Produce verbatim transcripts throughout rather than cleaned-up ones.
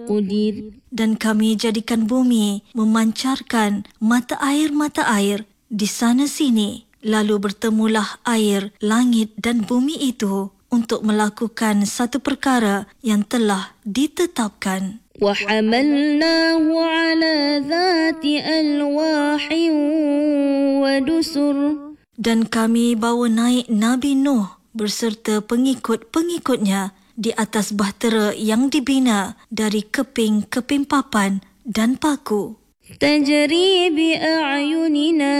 قدر. Dan kami jadikan bumi memancarkan mata air-mata air di sana sini. Lalu bertemulah air, langit dan bumi itu untuk melakukan satu perkara yang telah ditetapkan. وحملناه على ذات ألواح ودسر. Dan kami bawa naik Nabi Nuh berserta pengikut-pengikutnya di atas bahtera yang dibina dari keping-keping papan dan paku. تجري بأعيننا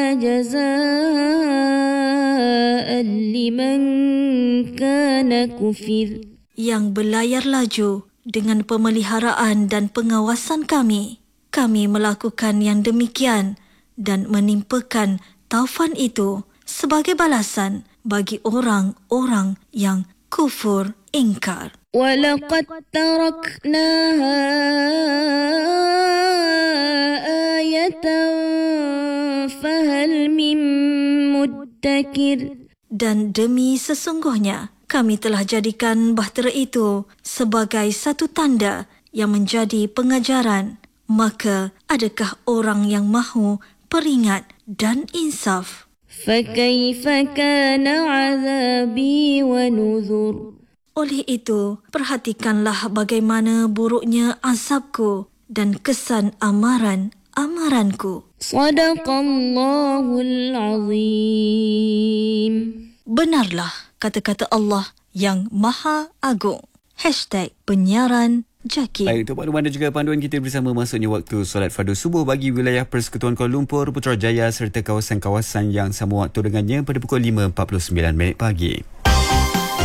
جزاء لمن كان كفر. Yang berlayar laju dengan pemeliharaan dan pengawasan kami. Kami melakukan yang demikian dan menimpakan taufan itu sebagai balasan bagi orang-orang yang kufur ingkar. وَلَقَدْ تَرَكْنَاهَا آيَةً فَهَلْ مِن مُدَّكِرٍ. Dan demi sesungguhnya, kami telah jadikan bahtera itu sebagai satu tanda yang menjadi pengajaran. Maka adakah orang yang mahu peringat dan insaf? فَكَيْفَ كَانَ عَذَابِي وَنُذُرِ. Oleh itu, perhatikanlah bagaimana buruknya azabku dan kesan amaran-amaranku. Sadaqallahul Azim. Benarlah kata-kata Allah yang Maha Agung. Hashtag penyiaran Jaki. Baik, untuk makluman dan juga panduan kita bersama masuknya waktu solat fardu subuh bagi wilayah Persekutuan Kuala Lumpur, Putrajaya serta kawasan-kawasan yang sama waktu dengannya pada pukul lima empat puluh sembilan minit pagi.